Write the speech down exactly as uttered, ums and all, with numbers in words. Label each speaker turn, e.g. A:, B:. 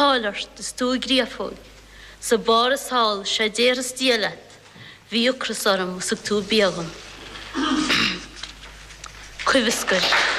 A: Tálar de stú gríafóg, sa báras hall sé déras díalet, bhí ucras orm sa tú beagam. Cuivisgur.